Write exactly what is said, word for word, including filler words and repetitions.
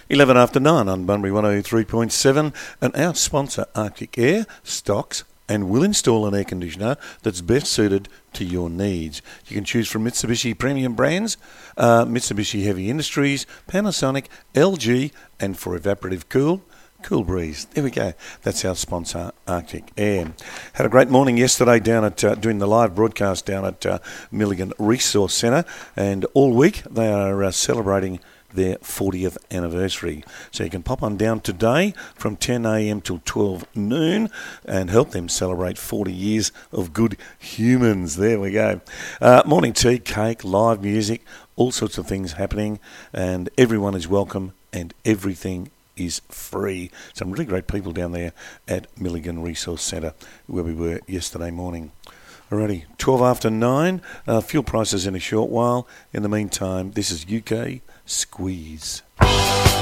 eleven after nine on Bunbury one oh three point seven, and our sponsor Arctic Air stocks and will install an air conditioner that's best suited to your needs. You can choose from Mitsubishi premium brands, uh, Mitsubishi Heavy Industries, Panasonic, L G, and for evaporative cool, Cool Breeze. There we go. That's our sponsor, Arctic Air. Had a great morning yesterday down at uh, doing the live broadcast down at uh, Milligan Resource Centre, and all week they are uh, celebrating their fortieth anniversary. So you can pop on down today from ten a.m. till twelve noon and help them celebrate forty years of good humans. There we go. Uh, morning tea, cake, live music, all sorts of things happening, and everyone is welcome and everything is free. Some really great people down there at Milligan Resource Centre where we were yesterday morning. Alrighty, twelve after nine, uh, fuel prices in a short while. In the meantime, this is U K Squeeze.